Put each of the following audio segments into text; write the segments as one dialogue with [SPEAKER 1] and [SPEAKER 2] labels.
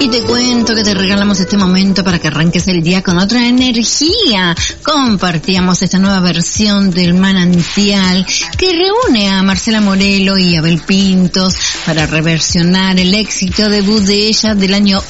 [SPEAKER 1] Y te cuento que te regalamos este momento para que arranques el día con otra energía. Compartíamos esta nueva versión del Manantial que reúne a Marcela Morelo y Abel Pintos para reversionar el éxito debut de ella del año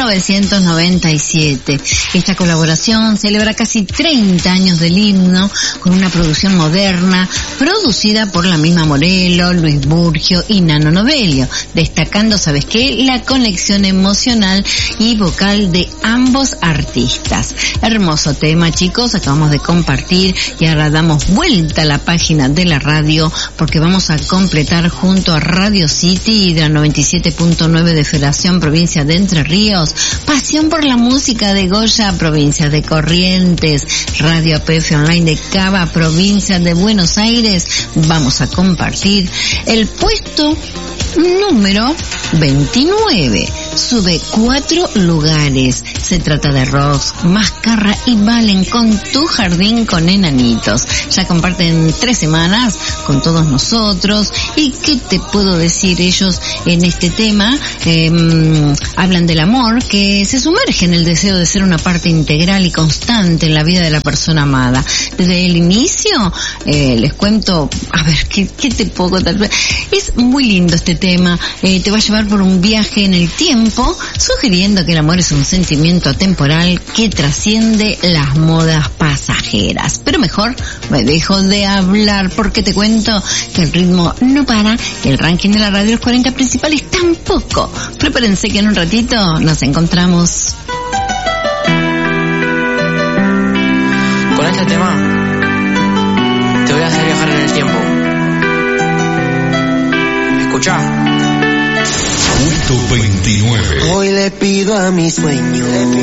[SPEAKER 1] 1997. Esta colaboración celebra casi 30 años del himno con una producción moderna producida por la misma Morelo, Luis Burgio y Nano Novello, destacando, ¿sabes qué?, la conexión emocional y vocal de ambos artistas. Hermoso tema, chicos, acabamos de compartir y ahora damos vuelta a la página de la radio porque vamos a completar junto a Radio City de la 97.9 de Federación Provincia de Entre Ríos, Pasión por la Música de Goya, Provincia de Corrientes, Radio APF Online de Cava, Provincia de Buenos Aires. Vamos a compartir el puesto número 29. Sube 4 lugares. Se trata de Rox, Mascarra y Valen con Tu Jardín con Enanitos. Ya comparten 3 semanas con todos nosotros. ¿Y qué te puedo decir? Ellos en este tema hablan del amor que se sumerge en el deseo de ser una parte integral y constante en la vida de la persona amada. Desde el inicio, les cuento, a ver, ¿qué te puedo contar? Es muy lindo este tema. Te va a llevar por un viaje en el tiempo, sugiriendo que el amor es un sentimiento atemporal que trasciende las modas pasajeras. Pero mejor me dejo de hablar porque te cuento que el ritmo no para, el ranking de la radio, los 40 principales tampoco. Prepárense que en un ratito nos encontramos.
[SPEAKER 2] Con este tema te voy a hacer viajar en el tiempo. Escuchá.
[SPEAKER 3] Punto 29.
[SPEAKER 4] Hoy le pido a mi sueño